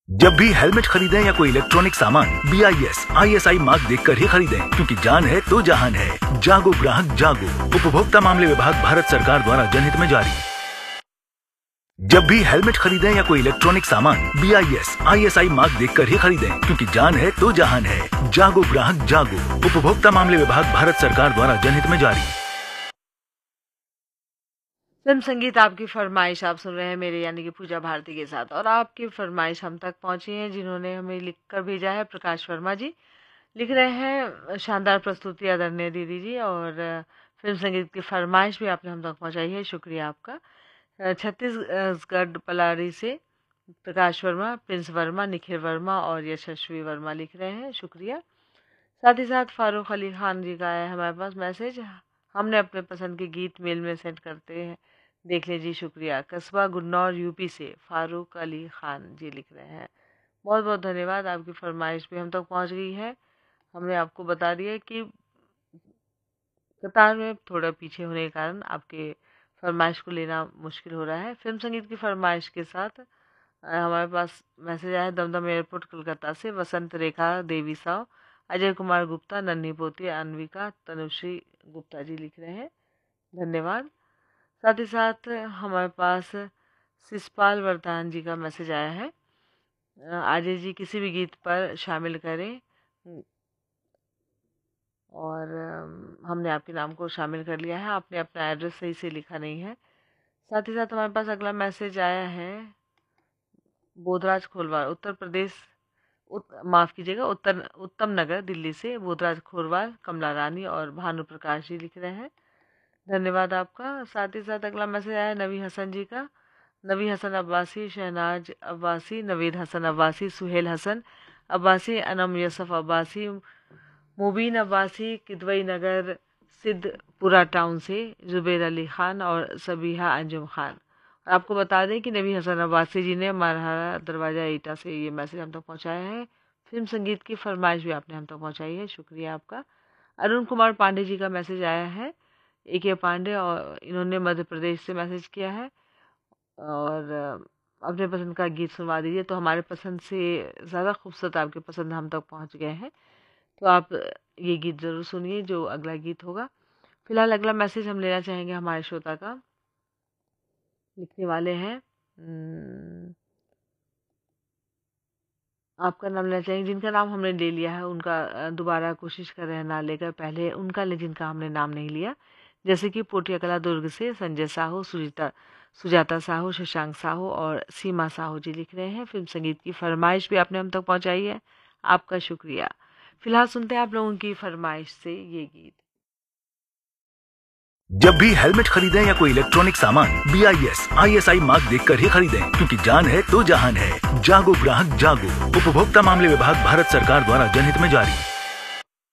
जब भी हेलमेट खरीदें या कोई इलेक्ट्रॉनिक सामान BIS ISI मार्क देखकर ही खरीदें, क्योंकि जान है तो जहान है। जागो ग्राहक जागो। उपभोक्ता मामले विभाग, भारत सरकार द्वारा जनहित में जारी। जब भी हेलमेट खरीदें या कोई इलेक्ट्रॉनिक सामान BIS ISI मार्क देखकर ही खरीदें, क्योंकि जान है तो जहान है। जागो ग्राहक जागो। उपभोक्ता मामले विभाग, भारत सरकार द्वारा जनहित में जारी। फिल्म संगीत आपकी फरमाइश आप सुन रहे हैं मेरे यानी कि पूजा भारती के साथ, और आपकी फरमाइश हम तक पहुंची है जिन्होंने हमें लिख कर भेजा है। प्रकाश वर्मा जी लिख रहे हैं, शानदार प्रस्तुति आदरणीय दीदी जी, और फिल्म संगीत की फरमाइश भी आपने हम तक पहुंचाई है, शुक्रिया आपका। छत्तीसगढ़ पलारी से प्रकाश वर्मा, प्रिंस वर्मा, निखिल वर्मा और यशस्वी वर्मा लिख रहे हैं, शुक्रिया। साथ ही साथ फारूक अली खान जी का है हमारे पास मैसेज, हमने अपने पसंद के गीत मेल में सेंड करते हैं, देख लीजिए, शुक्रिया। कस्बा गुन्नौर यूपी से फारूक अली खान जी लिख रहे हैं, बहुत बहुत धन्यवाद। आपकी फरमाइश भी हम तक पहुंच गई है। हमने आपको बता दिया कि कतार में थोड़ा पीछे होने के कारण आपके फरमाइश को लेना मुश्किल हो रहा है। फिल्म संगीत की फरमाइश के साथ हमारे पास मैसेज आया है दमदम एयरपोर्ट कोलकाता से, वसंत रेखा देवी साव, अजय कुमार गुप्ता, नन्ही पोती अनविका, तनुश्री गुप्ता जी लिख रहे हैं, धन्यवाद। साथ ही साथ हमारे पास शिषपाल वरदान जी का मैसेज आया है, अजय जी किसी भी गीत पर शामिल करें, और हमने आपके नाम को शामिल कर लिया है, आपने अपना एड्रेस सही से लिखा नहीं है। साथ ही साथ हमारे पास अगला मैसेज आया है बोधराज खोलवार, उत्तर प्रदेश, माफ़ कीजिएगा, उत्तम नगर दिल्ली से बोधराज खोलवार, कमला रानी और भानु प्रकाश जी लिख रहे हैं, धन्यवाद आपका। साथ ही साथ अगला मैसेज आया नवी हसन जी का, नवी हसन अब्बासी, शहनाज अब्बासी, नवीद हसन अब्बासी, सुहेल हसन अब्बासी, अनम यूसुफ अब्बासी, मुबीन अब्बासी, किदवई नगर सिद्धपुरा टाउन से, जुबैर अली ख़ान और सबीहा अंजुम ख़ान। और आपको बता दें कि नबी हसन अब्बासी जी ने मरहरा दरवाज़ा ईटा से ये मैसेज हम तक पहुँचाया है। फिल्म संगीत की फरमाइश भी आपने हम तक पहुँचाई है, शुक्रिया आपका। अरुण कुमार पांडे जी का मैसेज आया है, AK पांडे, और इन्होंने मध्य प्रदेश से मैसेज किया है, और अपने पसंद का गीत सुनवा दीजिए। तो हमारे पसंद से ज़्यादा खूबसूरत आपके पसंद हम तक पहुंच गए हैं, तो आप ये गीत ज़रूर सुनिए जो अगला गीत होगा। फिलहाल अगला मैसेज हम लेना चाहेंगे हमारे श्रोता का, लिखने वाले हैं आपका नाम लेना चाहेंगे, जिनका नाम हमने ले लिया है उनका दोबारा कोशिश कर रहे हैं ना लेकर, पहले उनका ले जिनका हमने नाम नहीं लिया, जैसे कि पोटिया कला दुर्ग से संजय साहू, सुजाता साहू, शशांक साहू और सीमा साहू जी लिख रहे हैं। फिल्म संगीत की फरमाइश भी आपने हम तक पहुंचाई है, आपका शुक्रिया। फिलहाल सुनते हैं आप लोगों की फरमाइश से ये गीत। जब भी हेलमेट खरीदें या कोई इलेक्ट्रॉनिक सामान BIS ISI मार्क देखकर ही खरीदें, क्योंकि जान है तो जहान है। जागो ग्राहक जागो। उपभोक्ता मामले विभाग, भारत सरकार द्वारा जनहित में जारी।